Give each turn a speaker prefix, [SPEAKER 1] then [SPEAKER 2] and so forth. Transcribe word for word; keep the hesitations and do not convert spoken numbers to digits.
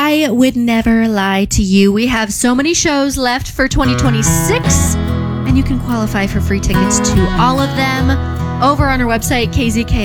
[SPEAKER 1] I would never lie to you. We have so many shows left for twenty twenty-six, and you can qualify for free tickets to all of them over on our website, k z k